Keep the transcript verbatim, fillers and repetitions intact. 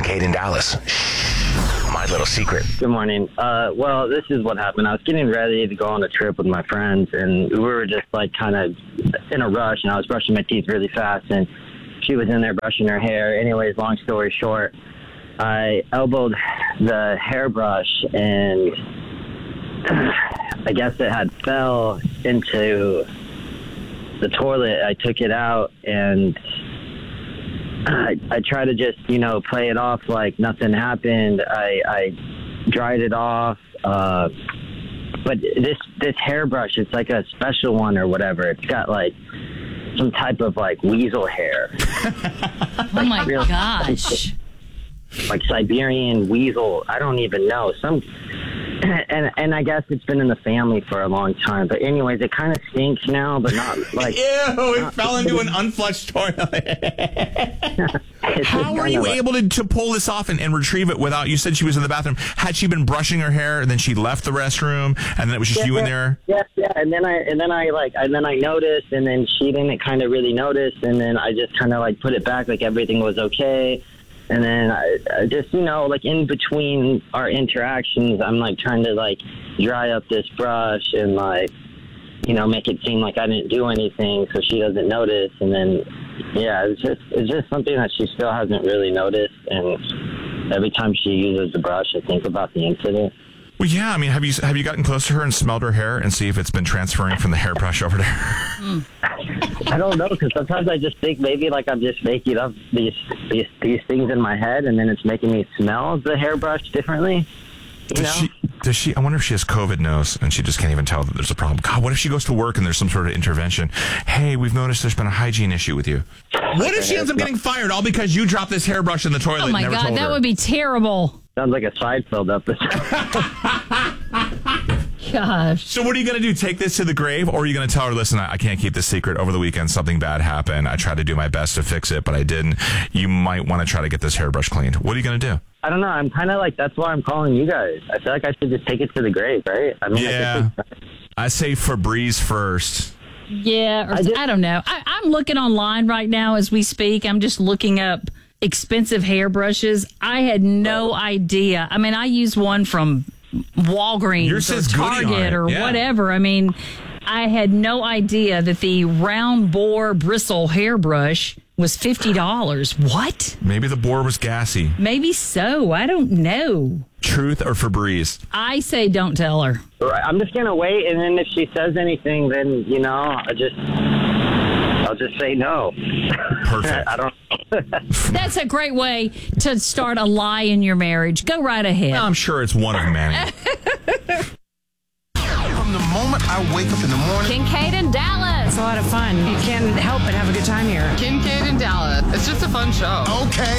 Kincaid in Dallas. My little secret. Good morning. Uh, well, this is what happened. I was getting ready to go on a trip with my friends, and we were just like kind of in a rush, and I was brushing my teeth really fast, and she was in there brushing her hair. Anyways, long story short, I elbowed the hairbrush, and I guess it had fell into the toilet. I took it out, and I, I try to just, you know, play it off like nothing happened. I, I dried it off. Uh, but this, this hairbrush, it's like a special one or whatever. It's got like some type of like weasel hair. Oh my real, gosh. Like Siberian weasel. I don't even know. Some, and and I guess it's been in the family for a long time. But anyways, it kind of stinks now, but not like... Ew, it not, fell into an unflushed toilet. How were you like, able to, to pull this off and, and retrieve it without... You said she was in the bathroom. Had she been brushing her hair and then she left the restroom and then it was just yeah, you yeah, in there? Yeah, yeah. And then I and then I like and then I noticed, and then she didn't kind of really notice, and then I just kind of like put it back like everything was okay. And then I, I just, you know, like in between our interactions, I'm like trying to like dry up this brush and like, you know, make it seem like I didn't do anything so she doesn't notice. And then, yeah, it's just it's just something that she still hasn't really noticed. And every time she uses the brush, I think about the incident. Well, yeah. I mean, have you have you gotten close to her and smelled her hair and see if it's been transferring from the hairbrush over to her? Mm. I don't know, because sometimes I just think maybe like I'm just making up these, these these things in my head, and then it's making me smell the hairbrush differently. You Does know? she, does she, I wonder if she has COVID nose and she just can't even tell that there's a problem. God, what if she goes to work and there's some sort of intervention? Hey, we've noticed there's been a hygiene issue with you. What if she ends up getting fired all because you dropped this hairbrush in the toilet Oh and my never God, told that her? would be terrible. Sounds like a Seinfeld episode. Gosh. So what are you going to do? Take this to the grave? Or are you going to tell her, listen, I, I can't keep this secret. Over the weekend, something bad happened. I tried to do my best to fix it, but I didn't. You might want to try to get this hairbrush cleaned. What are you going to do? I don't know. I'm kind of like, that's why I'm calling you guys. I feel like I should just take it to the grave, right? I mean, Yeah. I, think I say Febreze first. Yeah, or, I I, just- I don't know. I, I'm looking online right now as we speak. I'm just looking up expensive hairbrushes. I had no idea. I mean, I use one from Walgreens Yours or says Goody on Target it. or Yeah. whatever. I mean, I had no idea that the round bore bristle hairbrush was fifty dollars. What? Maybe the bore was gassy. Maybe so. I don't know. Truth or Febreze? I say don't tell her. I'm just going to wait, and then if she says anything, then, you know, I just, I'll just say no. Perfect. I don't That's a great way to start a lie in your marriage. Go right ahead. I'm sure it's one of many. From the moment I wake up in the morning, Kincaid in Dallas. It's a lot of fun. You can't help but have a good time here. Kincaid in Dallas. It's just a fun show. okay.